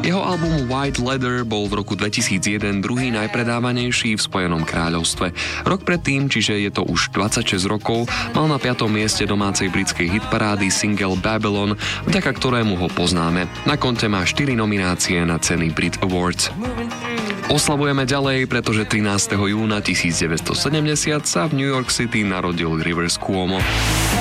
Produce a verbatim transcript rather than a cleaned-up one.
Jeho album White Leather bol v roku dvetisícjeden druhý najpredávanejší v Spojenom kráľovstve. Rok predtým, čiže je to už dvadsaťšesť rokov, mal na piatom mieste domácej britskej hitparády single Babylon, vďaka ktorému ho poznáme. Na konte má štyri nominácie na ceny Brit Awards. Oslavujeme ďalej, pretože trinásteho júna tisícdeväťstosedemdesiat sa v New York City narodil Rivers Cuomo.